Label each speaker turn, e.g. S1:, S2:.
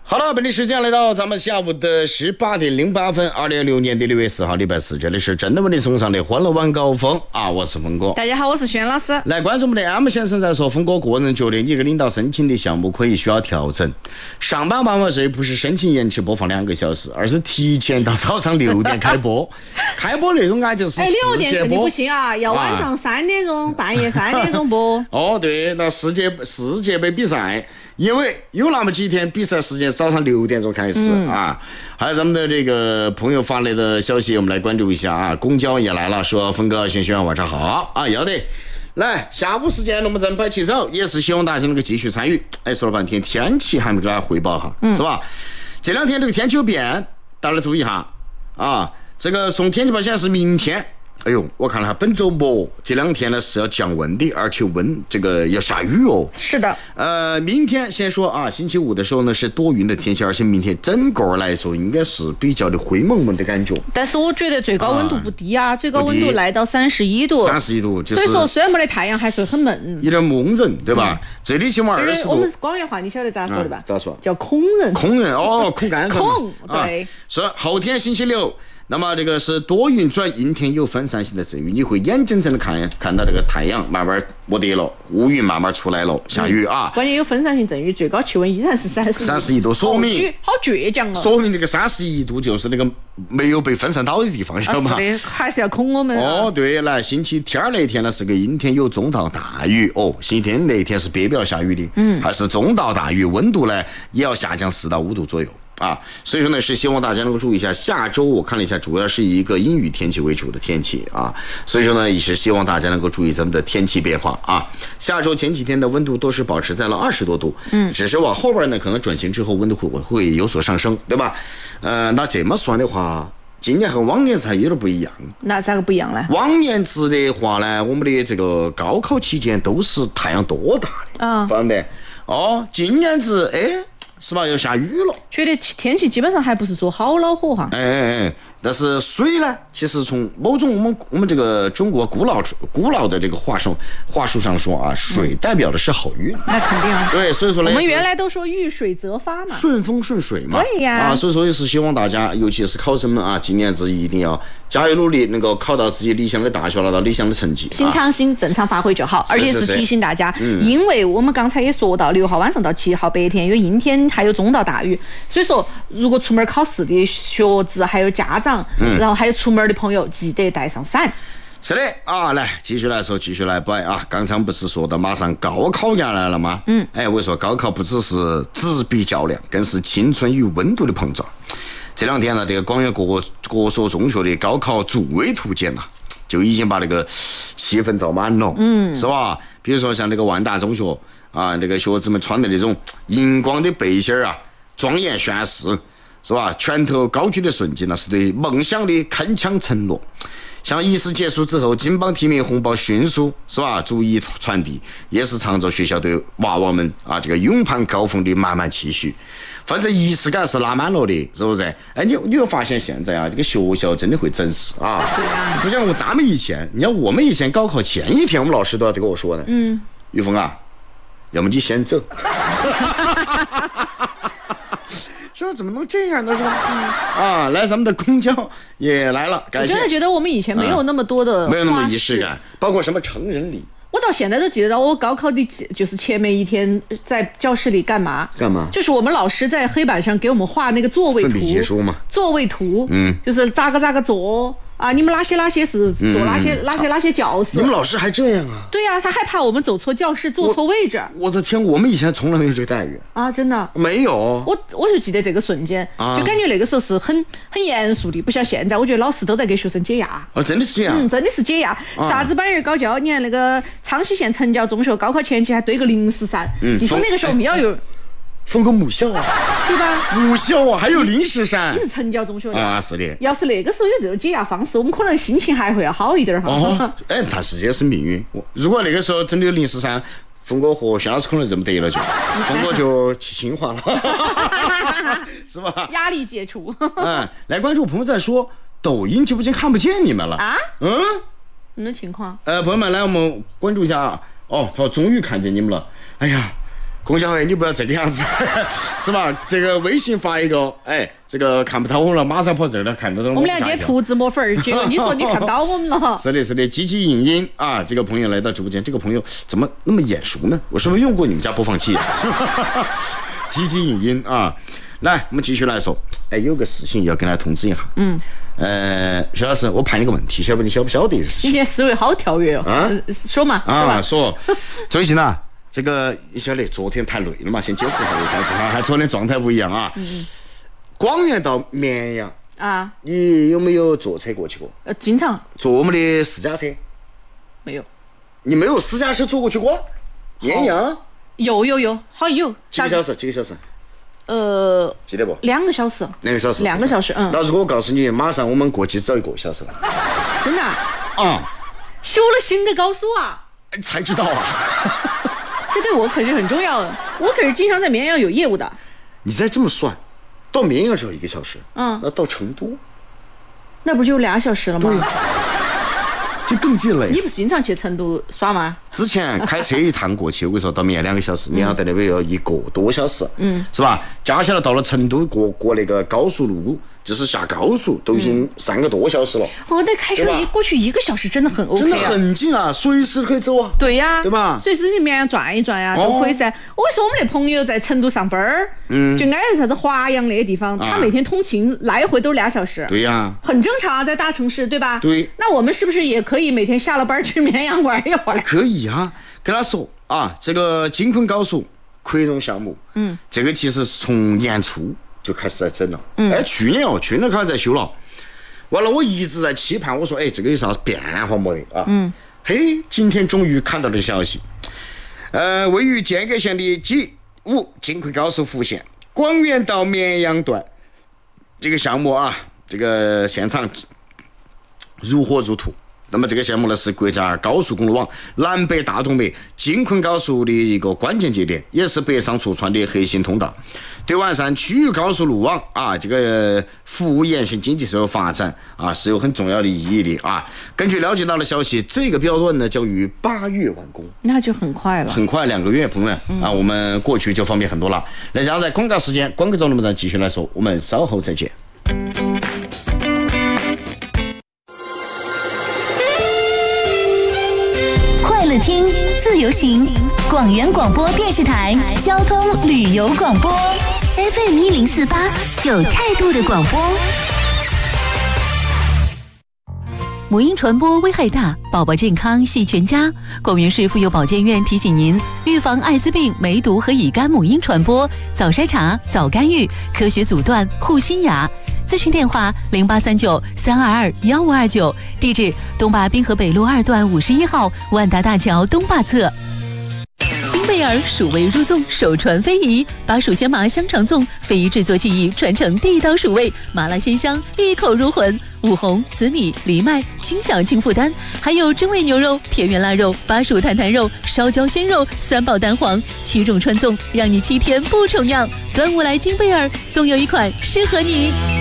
S1: 好了，本地时间来到咱们下午的18:08，2016年6月4号，礼拜四，这里是真的为你送上的欢乐晚高峰啊！我是峰哥。
S2: 大家好，我是轩老师。
S1: 来关注我们的 M 先生在说，峰哥个人觉得，你给领导申请的项目可以需要调整。上班晚睡不是申请延期播放2个小时，而是提前到早上6点开播。开播内容啊就是
S2: 6点肯定不行啊，要晚上3点钟，半夜3点钟播。
S1: 哦，对，那世界杯比赛。因为有那么几天比赛时间早上6点钟开始啊，还有咱们的这个朋友发来的消息，我们来关注一下啊。公交也来了，说峰哥、轩轩晚上好啊，要得。来，下午时间龙门阵摆起走，也是希望大家能够继续参与。哎，说了半天天气还没给大家汇报哈，是吧？这2天这个天气有变，大家注意一下啊。这个从天气报显示明天。哎呦，我看了本周末这2天呢是要降温的，而且这个要下雨哦。
S2: 是的。
S1: 明天先说啊，星期五的时候呢是多云的天气，而且明天整个来说应该是比较的灰蒙蒙的感觉。
S2: 但是我觉得最高温度不低啊，最高温度来到31度。
S1: 31度，就是。
S2: 所以说虽然没得太阳，还是很闷。
S1: 有点蒙人，对吧？最低气温20度。
S2: 我们是广元话，你晓得咋说的吧？
S1: 咋说？
S2: 叫空人。
S1: 空人哦，空干。
S2: 空，对。
S1: 说后天星期六。那么这个是多云转阴天，有分散性的阵雨，你会眼睁睁的看到这个太阳慢慢没得了，乌云慢慢出来了，下雨啊。
S2: 关键有分散性阵雨，最高气温依然是31
S1: 度，说明
S2: 好倔强哦。
S1: 说明这个31度就是那个没有被分散到的地方，晓得吗？
S2: 还是要恐我们
S1: 哦，对，来星期天那天呢是个阴天，有中到大雨哦。星期天那天是别表下雨的，还是中到大雨，温度呢也要下降4到5度左右。啊，所以说呢，是希望大家能够注意一下，下周我看了一下，主要是以一个阴雨天气为主的天气啊，所以说呢，也是希望大家能够注意咱们的天气变化啊。下周前几天的温度都是保持在了20多度，只是往后边呢，可能转型之后温度会有所上升，对吧？那这么算的话，今年和往年才有点不一样。
S2: 那咋个不一样呢？
S1: 往年子的话呢，我们的这个高考期间都是太阳多大的啊，晓得哦，今年子是吧？要下雨了，
S2: 觉得天气基本上还不是说好恼火哈。
S1: 但是水呢，其实从某种我们这个中国古老的这个话术上说啊，水代表的是好运。
S2: 那肯定啊。
S1: 对，所以说呢，
S2: 我们原来都说遇水则发嘛，
S1: 顺风顺水嘛。
S2: 对呀。
S1: 啊，所以说也是希望大家，尤其是考生们啊，今年自己一定要加油努力，能够考到自己理想的大学，拿到理想的成绩。
S2: 平常心，正常发挥就好。而且是提醒大家，因为我们刚才也说到6号晚上到7号白天有阴天，还有中到大雨，所以说如果出门考试的学子还有家长，然后还有出门的朋友，记得带上伞。
S1: 是的啊，来继续来说，继续来摆啊！刚才不是说到马上高考要来了吗？我说高考不只是纸笔较量，更是青春与温度的碰撞。这2天呢，这个广元各所中学的高考助威图鉴呐，就已经把这个气氛造满了，是吧？比如说像这个万达中学啊，这个学子们穿的那种荧光的背心啊，庄严宣誓，是吧？拳头高举的瞬间呢，是对梦想的铿锵承诺。像仪式结束之后，金榜题名红包迅速，是吧？逐一传递，也是常着学校对娃娃们啊这个勇攀高峰的满满期许。反正仪式感是拉满了的，是不是？你会发现现在啊，这个学校真的会整事啊，不像咱们以前，你看我们以前高考前一天，我们老师都要跟我说的，玉峰啊，要么你先走。说怎么能这样呢？是吧？来，咱们的公交也来了，感谢。
S2: 我真的觉得我们以前没有那么多的
S1: 没有那么仪式感，包括什么成人礼。
S2: 我到现在都记得到我高考的，就是前面一天在教室里干嘛？就是我们老师在黑板上给我们画那个座位图。
S1: 奋笔疾书嘛。
S2: 座位图，就是咋个坐。啊，你们哪些是坐哪些教室？
S1: 你们老师还这样啊？
S2: 对呀，他害怕我们走错教室，坐错位置。
S1: 我的天，我们以前从来没有这个待遇
S2: 啊！真的
S1: 没有。
S2: 我就记得这个瞬间，就感觉那个时候是很严肃的，不像现在，我觉得老师都在给学生解压。
S1: 真的是啊。
S2: 真的是解压。啥子板人高教？你看那个昌溪县城郊中学高考前期还堆个临时伞，你说那个时候我们要有。
S1: 封个母校啊，
S2: 对吧？
S1: 母校啊，还有临时伞。
S2: 你是城郊中学的
S1: 啊，是的。
S2: 要是那个时候有这种解压方式，我们可能心情还会要好一点哈。
S1: 但是这是命运。如果那个时候真的有临时伞，峰哥和薛老师可能认不得了，峰哥就去清华了，是吧？
S2: 压力解除。
S1: 来关注我朋友在说，抖音直播间看不见你们了啊？
S2: 什么情况？
S1: 朋友们，来我们关注一下啊。他说终于看见你们了。哎呀。 龚小慧，你不要这个样子，是吧？这个微信发一个，这个看不到我们了，马上跑这儿来看到我
S2: 们俩今天涂脂抹粉，结果你说你看不到我们了。
S1: 是的，是的，积极影音啊！这个朋友来到直播间，这个朋友怎么那么眼熟呢？我是不是用过你们家播放器？积极影音啊！来，我们继续来说。有个事情要跟大家通知一下。肖老师，我判你个问题，晓不？你晓不晓得？
S2: 你现在思维好跳跃哦。说嘛。
S1: 说。最近啊。这个你晓得，昨天太累了嘛，先解释一下为啥子哈，还昨天状态不一样啊。广元到绵阳啊，你有没有坐车过去过？
S2: 经常
S1: 坐我们的私家车。
S2: 没有。
S1: 你没有私家车坐过去过？绵阳？
S2: 有，好有。
S1: 几个小时？记得不
S2: ？2个小时。
S1: 2个小时。
S2: 2个小时。
S1: 那如果我告诉你，马上我们过去只要1个小时了。
S2: 真的？修了新的高速啊？
S1: 才知道啊。
S2: 这对我可是很重要的，我可是经常在绵阳有业务的。
S1: 你再这么算，到绵阳只要1个小时，那到成都，
S2: 那不就2小时了吗？
S1: 对，就更近了。
S2: 你不是经常去成都耍吗？
S1: 之前开车一趟过去，我跟你说到绵阳2个小时，绵阳在那边要1个多小时，是吧？加起来到了成都过那个高速路。就是下高速都已经3个多小时了。
S2: 那开车过去1个小时真的很 OK 啊，
S1: 真的很近啊，随时可以走啊。
S2: 对呀，
S1: 对吧？
S2: 随时去绵阳转一转呀，都可以噻。我说我们那朋友在成都上班儿，就挨着啥子华阳那个地方，他每天通勤来回都2小时。
S1: 对呀，
S2: 很正常啊，在大城市，对吧？
S1: 对。
S2: 那我们是不是也可以每天下了班去绵阳玩一玩？
S1: 可以啊，跟他说啊，这个京昆高速扩容项目，这个其实从年初就开始在整了，去年开始在修了，完了我一直在期盼，我说这个有啥变化没得啊？今天终于看到了消息，位于间隔线的G5京昆高速服务线广元到绵阳段这个项目啊，这个现场如火如荼。那么这个项目呢是国家高速公路网南北大动脉京昆高速的一个关键节点，也是北上促传的核心通道，对完善区域高速路网啊这个服务沿线经济社会发展啊是有很重要的意义的啊。根据了解到的消息，这个标段呢将于8月完工，
S2: 那就很快了，
S1: 很快2个月，朋友们啊，我们过去就方便很多了。那现在广告时间，广告中我们继续来说，我们稍后再见。
S3: 听自由行，广元广播电视台交通旅游广播 FM1048，有态度的广播。
S4: 母婴传播危害大，宝宝健康系全家。广元市妇幼保健院提醒您，预防艾滋病、梅毒和乙肝母婴传播，早筛查、早干预，科学阻断，护心牙。咨询电话0839-322-1529，地址东坝滨河北路2段51号万达大桥东坝侧。金贝尔蜀味入粽，首传非遗，把蜀鲜麻香肠粽非遗制作技艺传承地道蜀味，麻辣鲜香，一口入魂。五红、紫米、藜麦，轻享轻负担，还有真味牛肉、田园腊肉、巴蜀坦坦肉、烧焦鲜肉，3宝蛋黄，7种传粽，让你7天不重样。端午来金贝尔，总有一款适合你。